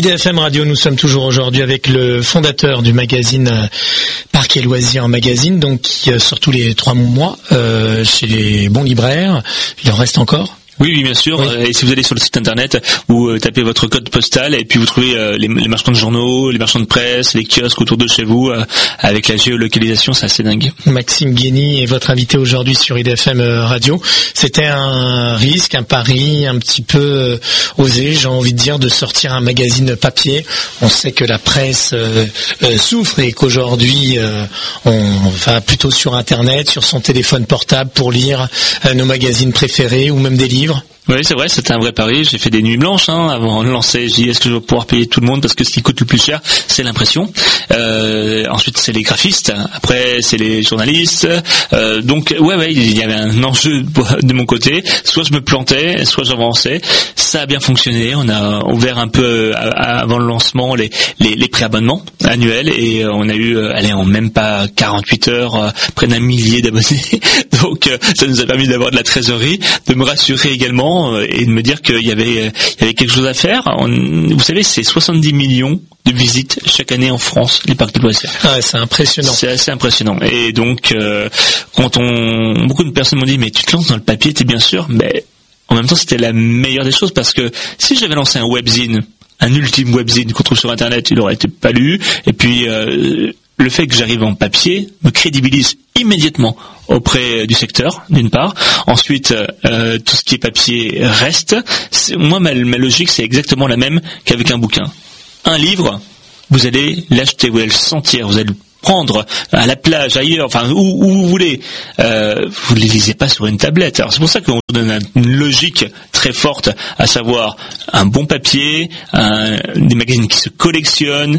IDFM Radio, nous sommes toujours aujourd'hui avec le fondateur du magazine Parcs et Loisirs Magazine, donc qui sort tous les 3 mois chez les bons libraires. Il en reste encore ? Oui, bien sûr. Oui. Et si vous allez sur le site internet, vous tapez votre code postal et puis vous trouvez les marchands de journaux, les marchands de presse, les kiosques autour de chez vous. Avec la géolocalisation, c'est assez dingue. Maxime Guény est votre invité aujourd'hui sur IDFM Radio. C'était un risque, un pari un petit peu osé, j'ai envie de dire, de sortir un magazine papier. On sait que la presse souffre et qu'aujourd'hui on va plutôt sur Internet, sur son téléphone portable pour lire nos magazines préférés ou même des livres. Oui, c'est vrai, c'était un vrai pari. J'ai fait des nuits blanches avant de lancer. Je dis, est-ce que je vais pouvoir payer tout le monde, parce que ce qui coûte le plus cher, c'est l'impression. Ensuite, c'est les graphistes. Après, c'est les journalistes. Donc, ouais, il y avait un enjeu de mon côté. Soit je me plantais, soit j'avançais. Ça a bien fonctionné. On a ouvert un peu avant le lancement les préabonnements annuels et on a eu, en même pas 48 heures, près d'1 millier d'abonnés. Donc, ça nous a permis d'avoir de la trésorerie, de me rassurer également et de me dire qu'il y avait quelque chose à faire. Vous savez, c'est 70 millions de visites chaque année en France, les parcs de loisirs. Ah, c'est impressionnant. C'est assez impressionnant. Et donc, beaucoup de personnes m'ont dit, mais tu te lances dans le papier, t'es bien sûr, mais en même temps, c'était la meilleure des choses, parce que si j'avais lancé un webzine, un ultime webzine qu'on trouve sur Internet, il aurait été pas lu. Et puis, le fait que j'arrive en papier me crédibilise immédiatement auprès du secteur, d'une part. Ensuite, tout ce qui est papier reste. Moi, ma logique, c'est exactement la même qu'avec un bouquin. Un livre, vous allez l'acheter, vous allez le sentir, vous allez le prendre à la plage, ailleurs, enfin où vous voulez. Vous ne les lisez pas sur une tablette. Alors c'est pour ça qu'on donne une logique très forte, à savoir un bon papier, des magazines qui se collectionnent,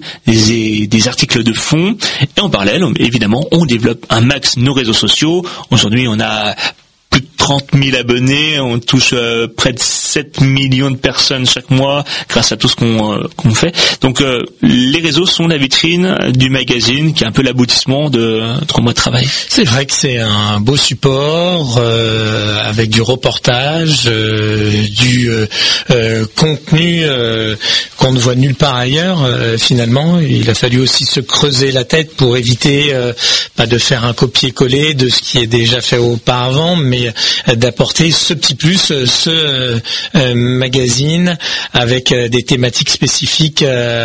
des articles de fond. Et en parallèle, évidemment, on développe un max nos réseaux sociaux. Aujourd'hui, on a plus de 30 000 abonnés, on touche près de 7 millions de personnes chaque mois grâce à tout ce qu'on fait. Donc les réseaux sont la vitrine du magazine, qui est un peu l'aboutissement de 3 mois de travail. C'est vrai que c'est un beau support avec du reportage, du contenu qu'on ne voit nulle part ailleurs. Finalement, il a fallu aussi se creuser la tête pour éviter pas de faire un copier-coller de ce qui est déjà fait auparavant, mais d'apporter ce petit plus, ce magazine avec des thématiques spécifiques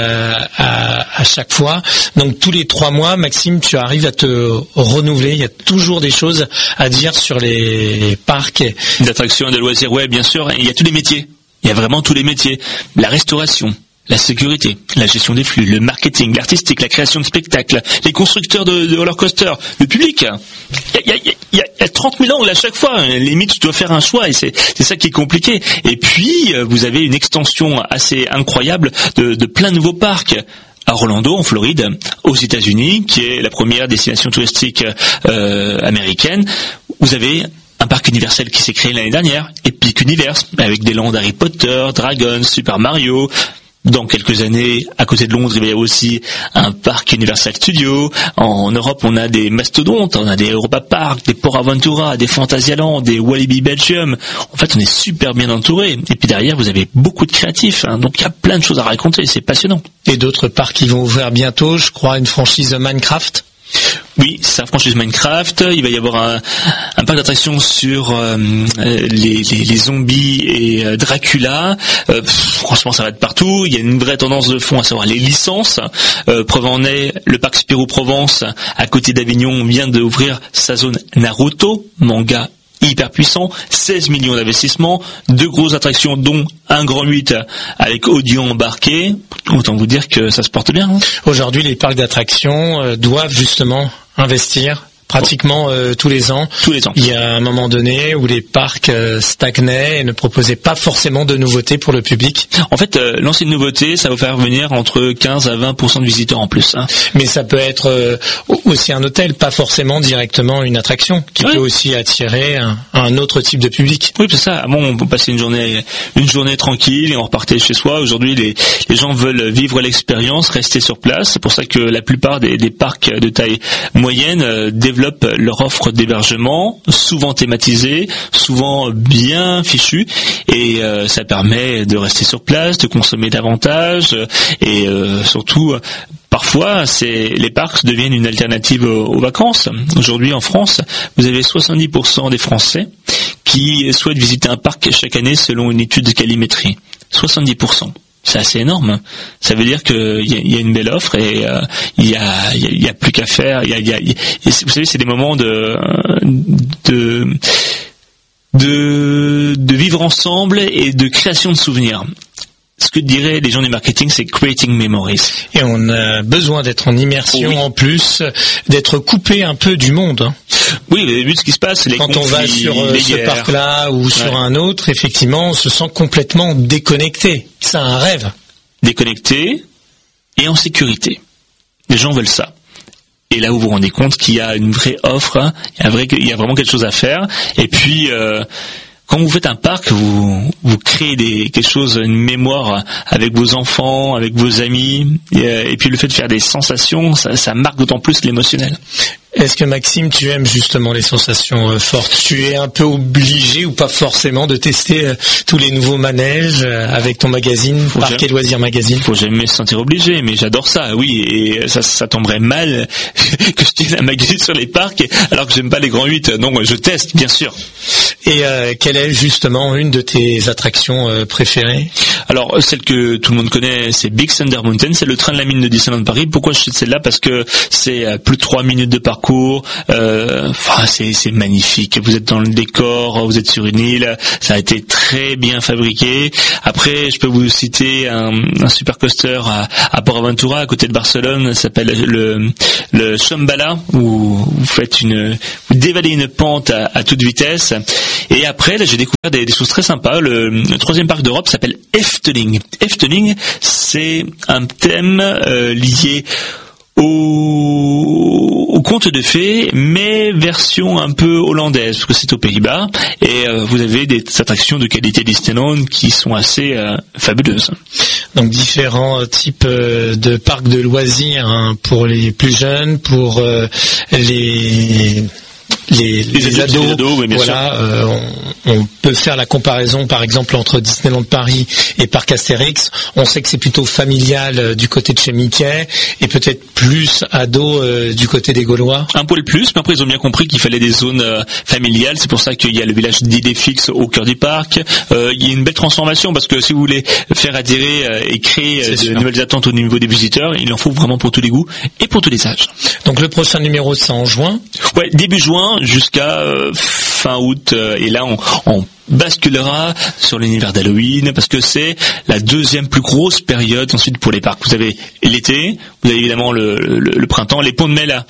à chaque fois. Donc tous les 3 mois, Maxime, tu arrives à te renouveler. Il y a toujours des choses à dire sur les parcs. D'attractions, de loisirs, ouais, bien sûr. Il y a tous les métiers. Il y a vraiment tous les métiers. La restauration, la sécurité, la gestion des flux, le marketing, l'artistique, la création de spectacles, les constructeurs de roller coaster, le public. Il y a 30 000 angles à chaque fois. Limite, tu dois faire un choix et c'est ça qui est compliqué. Et puis, vous avez une extension assez incroyable de plein de nouveaux parcs. À Orlando, en Floride, aux États-Unis, qui est la première destination touristique américaine, vous avez un parc Universal qui s'est créé l'année dernière, Epic Universe, avec des landes Harry Potter, Dragons, Super Mario. Dans quelques années, à côté de Londres, il y a aussi un parc Universal Studios. En Europe, on a des mastodontes, on a des Europa Park, des Port Aventura, des Phantasialand, des Walibi Belgium. En fait, on est super bien entouré. Et puis derrière, vous avez beaucoup de créatifs. Donc il y a plein de choses à raconter, c'est passionnant. Et d'autres parcs qui vont ouvrir bientôt, je crois, une franchise Minecraft. Oui, c'est la franchise Minecraft. Il va y avoir un parc d'attractions sur les zombies et Dracula. Franchement, ça va être partout. Il y a une vraie tendance de fond, à savoir les licences. Preuve en est, le parc Spirou Provence, à côté d'Avignon, vient d'ouvrir sa zone Naruto, manga hyper puissant, 16 millions d'investissements, 2 grosses attractions dont un grand 8 avec audio embarqué. Autant vous dire que ça se porte bien. Aujourd'hui, les parcs d'attractions doivent justement investir pratiquement tous les ans. Tous les ans. Il y a un moment donné où les parcs stagnaient et ne proposaient pas forcément de nouveautés pour le public. En fait, lancer une nouveauté, ça va faire venir entre 15 à 20% de visiteurs en plus. Mais ça peut être aussi un hôtel, pas forcément directement une attraction, qui peut aussi attirer un autre type de public. Oui, c'est ça. Bon, on peut passer une journée tranquille et on repartait chez soi. Aujourd'hui, les gens veulent vivre l'expérience, rester sur place. C'est pour ça que la plupart des parcs de taille moyenne développent développent leur offre d'hébergement, souvent thématisée, souvent bien fichue, et ça permet de rester sur place, de consommer davantage, et surtout parfois, les parcs deviennent une alternative aux vacances. Aujourd'hui, en France, vous avez 70% des Français qui souhaitent visiter un parc chaque année selon une étude de Calimétrie. 70%. C'est assez énorme. Ça veut dire qu'il y a une belle offre et il y a plus qu'à faire. Vous savez, c'est des moments de vivre ensemble et de création de souvenirs. Ce que diraient les gens du marketing, c'est creating memories. Et on a besoin d'être en immersion, en plus, d'être coupé un peu du monde. Hein. Oui, vous avez vu ce qui se passe, les conflits, quand on va sur ce parc-là ou sur un autre, effectivement, on se sent complètement déconnecté. C'est un rêve. Déconnecté et en sécurité. Les gens veulent ça. Et là où vous vous rendez compte qu'il y a une vraie offre, hein, il y a vraiment quelque chose à faire. Et puis quand vous faites un parc, vous créez quelque chose, une mémoire avec vos enfants, avec vos amis, et puis le fait de faire des sensations, ça marque d'autant plus l'émotionnel. Est-ce que Maxime, tu aimes justement les sensations fortes? Tu es un peu obligé ou pas forcément de tester tous les nouveaux manèges avec ton magazine, Parc et Loisirs Magazine? Faut jamais se sentir obligé, mais j'adore ça, oui, et ça tomberait mal que je tienne un magazine sur les parcs alors que j'aime pas les grands 8. Non, je teste, bien sûr. Et quelle est justement une de tes attractions préférées? Alors, celle que tout le monde connaît, c'est Big Thunder Mountain, c'est le train de la mine de Disneyland Paris. Pourquoi je cite celle-là? Parce que c'est plus de 3 minutes de parcours. C'est magnifique. Vous êtes dans le décor, vous êtes sur une île, ça a été très bien fabriqué. Après, je peux vous citer un super coaster à Port Aventura, à côté de Barcelone, ça s'appelle le Shambhala, où vous dévalez une pente à toute vitesse. Et après, là, j'ai découvert des choses très sympas. Le troisième parc d'Europe s'appelle Efteling. Efteling, c'est un thème lié au conte de fées, mais version un peu hollandaise, parce que c'est aux Pays-Bas, et vous avez des attractions de qualité Disneyland qui sont assez fabuleuses. Donc différents types de parcs de loisirs, hein, pour les plus jeunes, pour les ados, oui, voilà, on peut faire la comparaison par exemple entre Disneyland Paris et Parc Astérix. On sait que c'est plutôt familial du côté de chez Mickey et peut-être plus ado du côté des Gaulois. Un poil plus, mais après ils ont bien compris qu'il fallait des zones familiales. C'est pour ça qu'il y a le village d'Idéfix au cœur du parc. Il y a une belle transformation parce que si vous voulez faire adhérer et créer de nouvelles attentes au niveau des visiteurs, il en faut vraiment pour tous les goûts et pour tous les âges. Donc le prochain numéro c'est en juin. Ouais, début juin jusqu'à fin août, et là on basculera sur l'univers d'Halloween parce que c'est la deuxième plus grosse période ensuite pour les parcs. Vous avez l'été, vous avez évidemment le printemps, les ponts de mai là,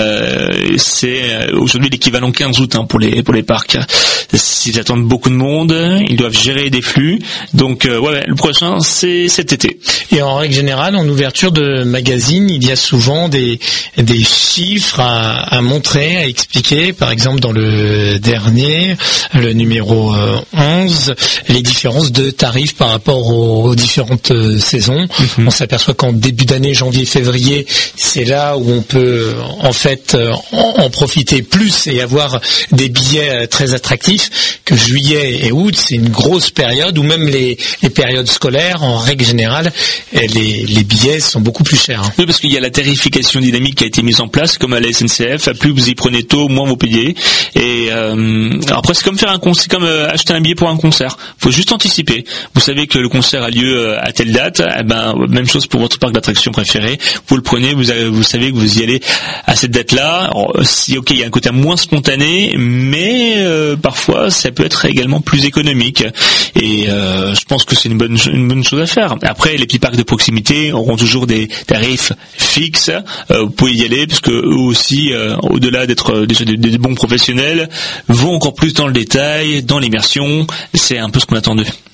c'est aujourd'hui l'équivalent 15 août, hein, pour les parcs. Ils attendent beaucoup de monde, ils doivent gérer des flux, donc le prochain c'est cet été. Et en règle générale, en ouverture de magazine, il y a souvent des chiffres à montrer, à expliquer. Par exemple, dans le dernier, le numéro 11, les différences de tarifs par rapport aux différentes saisons. On s'aperçoit qu'en début d'année, janvier-février, c'est là où on peut en fait en profiter plus et avoir des billets très attractifs, que juillet et août, c'est une grosse période, ou même les périodes scolaires, en règle générale, les billets sont beaucoup plus chers. Oui, parce qu'il y a la tarification dynamique qui a été mise en place, comme à la SNCF. Plus vous y prenez tôt, moins vous payez. Et alors après, c'est comme faire c'est comme acheter un billet pour un concert. Faut juste anticiper. Vous savez que le concert a lieu à telle date. Eh ben, même chose pour votre parc d'attractions préféré. Vous le prenez, vous savez que vous y allez à cette date-là. Alors, il y a un côté moins spontané, mais parfois ça peut être également plus économique. Et je pense que c'est une bonne chose à faire. Après, les petits parcs de proximité auront toujours des tarifs fixes. Vous pouvez y aller parce que eux aussi, au-delà d'être déjà des bons professionnels, vont encore plus dans le détail, dans l'immersion. C'est un peu ce qu'on attend d'eux.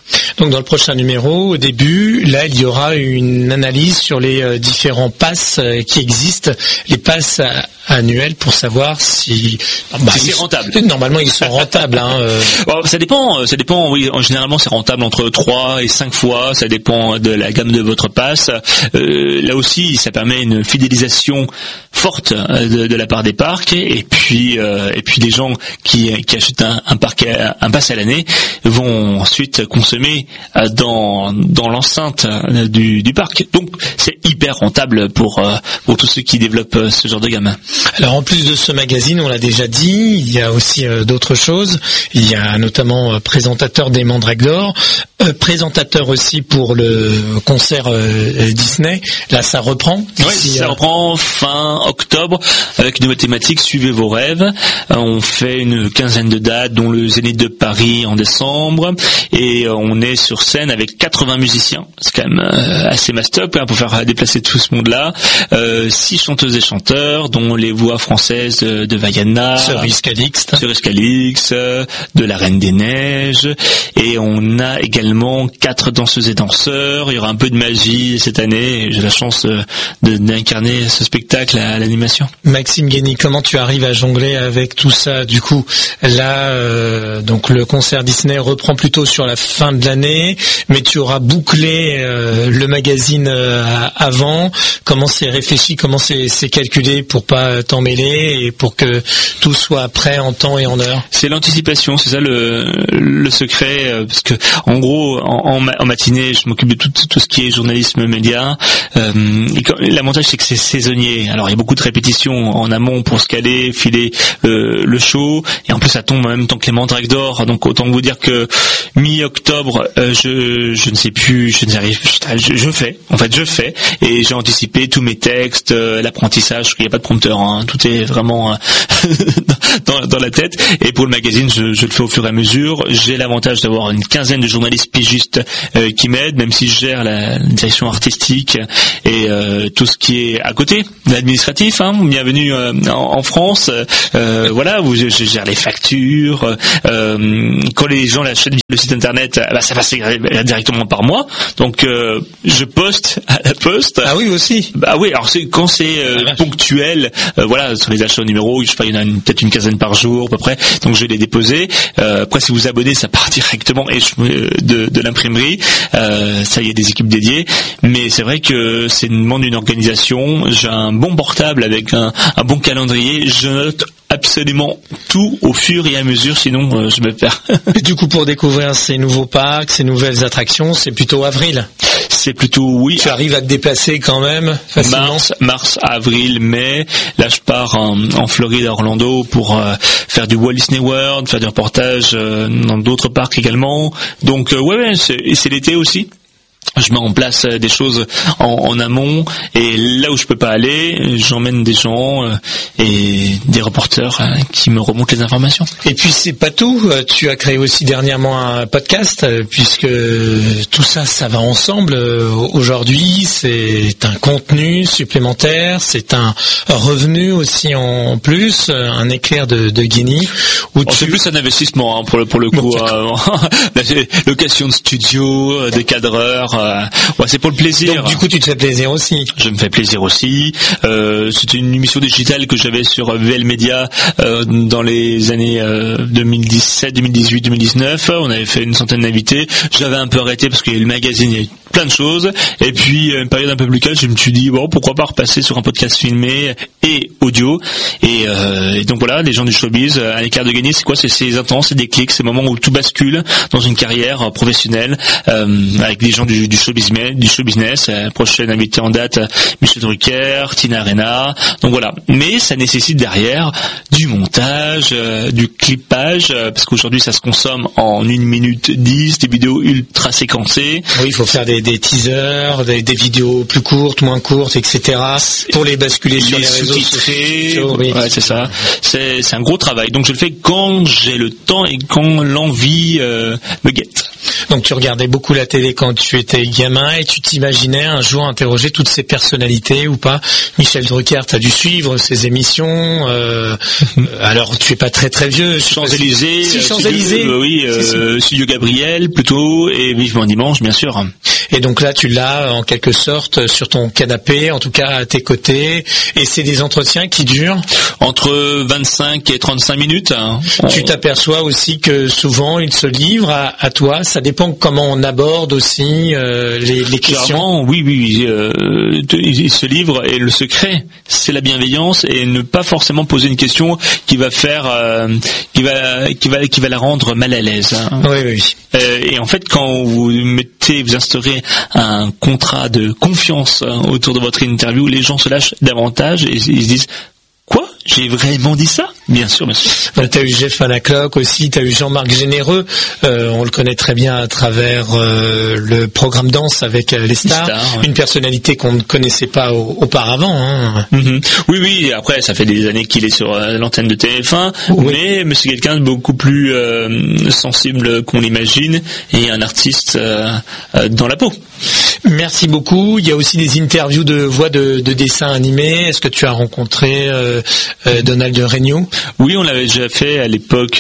Donc dans le prochain numéro, au début, là, il y aura une analyse sur les différents passes qui existent, les passes annuels, pour savoir si c'est rentable. Normalement, ils sont rentables. Bon, ça dépend. Oui, généralement, c'est rentable entre 3 et 5 fois. Ça dépend de la gamme de votre passe. Là aussi, ça permet une fidélisation forte de la part des parcs. Et puis des gens qui achètent un pass à l'année vont ensuite consommer dans l'enceinte du parc. Donc, c'est hyper rentable pour tous ceux qui développent ce genre de gamme. Alors en plus de ce magazine, on l'a déjà dit, il y a aussi d'autres choses. Il y a notamment présentateur des Mandrakes d'Or, présentateur aussi pour le concert Disney. Là, ça reprend. Oui, ça reprend fin octobre avec une nouvelle thématique, suivez vos rêves. On fait une quinzaine de dates, dont le Zénith de Paris en décembre, et on est sur scène avec 80 musiciens. C'est quand même assez mastoc pour faire déplacer tout ce monde-là. 6 chanteuses et chanteurs, dont les voix françaises de Vaiana, Cerise Calix, de la Reine des Neiges, et on a également 4 danseuses et danseurs. Il y aura un peu de magie cette année, et j'ai la chance d'incarner ce spectacle à l'animation. Maxime Guény, comment tu arrives à jongler avec tout ça? Du coup, là, donc le concert Disney reprend plutôt sur la fin de l'année, mais tu auras bouclé le magazine avant. Comment c'est réfléchi, comment c'est calculé pour pas t'emmêler et pour que tout soit prêt en temps et en heure? C'est l'anticipation, c'est ça le secret, parce que en gros, en matinée, je m'occupe de tout ce qui est journalisme média. L'avantage, c'est que c'est saisonnier. Alors, il y a beaucoup de répétitions en amont pour se caler, filer le show, et en plus, ça tombe en même temps que les Mandrakes d'Or. Donc, autant vous dire que mi-octobre, je ne sais plus, je fais, et j'ai anticipé tous mes textes, l'apprentissage, il n'y a pas de prompteur, hein, tout est vraiment dans la tête. Et pour le magazine, je le fais au fur et à mesure. J'ai l'avantage d'avoir une quinzaine de journalistes pigistes qui m'aident, même si je gère la direction artistique et tout ce qui est à côté, l'administratif. Bienvenue en France. Voilà, je gère les factures. Quand les gens l'achètent via le site internet, ça passe directement par moi. Donc je poste à la poste. Ah oui, aussi. Bah oui, alors quand c'est ponctuel, voilà, sur les achats au numéro, je sais pas, il y en a peut-être une quinzaine par jour à peu près. Donc je vais les déposer. Après, si vous abonnez, ça part directement de l'imprimerie. Ça y est, des équipes dédiées. Mais c'est vrai que c'est demande une organisation. J'ai un bon portable avec un bon calendrier. Je note absolument tout au fur et à mesure, sinon je me perds. Et du coup, pour découvrir ces nouveaux parcs, ces nouvelles attractions, c'est plutôt avril. C'est plutôt, oui. Tu arrives à te déplacer quand même facilement. Mars, avril, mai. Là, je pars en Floride, à Orlando, pour faire du Walt Disney World, faire des reportages dans d'autres parcs également. Donc, ouais, c'est l'été aussi. Je mets en place des choses en amont, et là où je peux pas aller, j'emmène des gens et des reporters qui me remontent les informations. Et puis c'est pas tout, tu as créé aussi dernièrement un podcast, puisque tout ça va ensemble. Aujourd'hui, c'est un contenu supplémentaire, c'est un revenu aussi en plus, un éclair de Guény. C'est plus un investissement pour le coup. Location de studio, des cadreurs. Ouais, c'est pour le plaisir. Donc du coup, tu te fais plaisir aussi. Je me fais plaisir aussi. C'était une émission digitale que j'avais sur VL Media dans les années 2017, 2018, 2019. On avait fait une centaine d'invités. J'avais un peu arrêté parce qu'il y a eu le magazine, il y a eu plein de choses. Et puis, une période un peu plus calme, je me suis dit, bon, pourquoi pas repasser sur un podcast filmé et audio. Et donc voilà, les gens du showbiz, un éclair de Guény, c'est quoi? C'est ces intenses, c'est des clics, ces moments où tout bascule dans une carrière professionnelle, avec des gens du show business, prochaine invitée en date, Michel Drucker, Tina Arena. Donc voilà. Mais ça nécessite derrière du montage, du clippage, parce qu'aujourd'hui ça se consomme en 1 minute 10, des vidéos ultra séquencées. Oui, il faut faire des des teasers, des vidéos plus courtes, moins courtes, etc. pour les basculer sur les réseaux sociaux. Oui. Ouais, c'est ça. C'est un gros travail. Donc je le fais quand j'ai le temps et quand l'envie me guette. Donc tu regardais beaucoup la télé quand tu étais gamin et tu t'imaginais un jour interroger toutes ces personnalités ou pas? Michel Drucker, tu as dû suivre ses émissions. Alors tu es pas très très vieux. Champs-Élysées. Champs-Élysées. Oui, Studio Gabriel plutôt et Vivement Dimanche, bien sûr. Et donc là, tu l'as en quelque sorte sur ton canapé, en tout cas à tes côtés. Et c'est des entretiens qui durent entre 25 et 35 minutes. Tu t'aperçois aussi que souvent, il se livre à toi. Ça dépend comment on aborde aussi les questions. Clairement, oui. Il se livre et le secret, c'est la bienveillance et ne pas forcément poser une question qui va faire, qui va la rendre mal à l'aise. Oui. Et en fait, quand vous instaurez un contrat de confiance autour de votre interview, les gens se lâchent davantage et ils se disent quoi ? J'ai vraiment dit ça ? Bien sûr. Donc t'as eu Jeff Van Aclock aussi, t'as eu Jean-Marc Généreux, on le connaît très bien à travers le programme Danse avec les stars, ouais. Une personnalité qu'on ne connaissait pas auparavant. Hein. Mm-hmm. Oui, après ça fait des années qu'il est sur l'antenne de TF1, oui. mais c'est quelqu'un de beaucoup plus sensible qu'on l'imagine et un artiste dans la peau. Merci beaucoup. Il y a aussi des interviews de voix de dessins animés. Est-ce que tu as rencontré Donald Regnault? Oui, on l'avait déjà fait à l'époque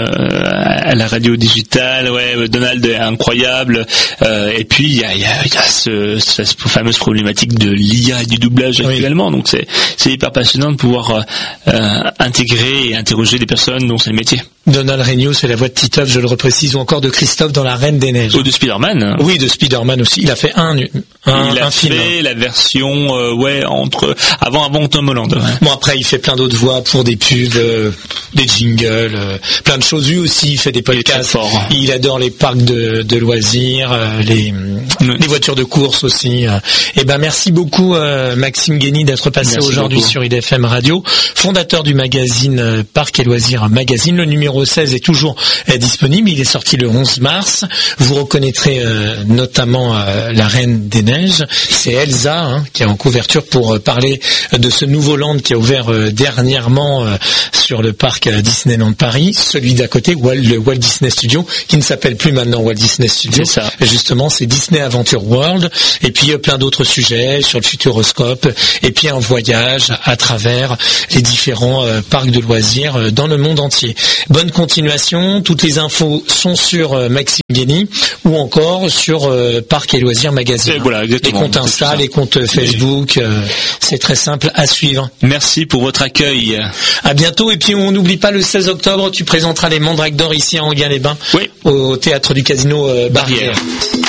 à la radio digitale. Ouais, Donald est incroyable. Et puis il y a cette fameuse problématique de l'IA et du doublage actuellement. Donc c'est hyper passionnant de pouvoir intégrer et interroger des personnes dont c'est le métier. Donald Regnault, c'est la voix de Titeuf, je le reprécise, ou encore de Christophe dans La Reine des Neiges. Ou de Spider-Man. Oui, de Spider-Man aussi. Il a fait un film. Il a fait la version, entre avant Tom Holland. Ouais. Bon, après, il fait plein d'autres voix pour des pubs, des jingles, plein de choses. Lui aussi, il fait des podcasts. Il adore les parcs de loisirs, les voitures de course aussi. Eh ben, merci beaucoup, Maxime Guény, d'être passé aujourd'hui sur IDFM Radio, fondateur du magazine Parcs et Loisirs Magazine. Le numéro 16 est toujours disponible. Il est sorti le 11 mars. Vous reconnaîtrez notamment la Reine des Neiges. C'est Elsa qui est en couverture pour parler de ce nouveau land qui a ouvert dernièrement sur le parc Disneyland Paris. Celui d'à côté, le Walt Disney Studio, qui ne s'appelle plus maintenant Walt Disney Studio. C'est ça. Justement, c'est Disney Adventure World. Et puis plein d'autres sujets sur le Futuroscope. Et puis un voyage à travers les différents parcs de loisirs dans le monde entier. Bonne continuation. Toutes les infos sont sur Maxime Guény ou encore sur Parcs et Loisirs Magazine. Voilà, exactement. Les comptes Insta, les comptes Facebook, c'est très simple à suivre. Merci pour votre accueil. À bientôt. Et puis on n'oublie pas, le 16 octobre, tu présenteras les Mandrakes d'Or ici à Enghien-les-Bains, au théâtre du Casino Barrière.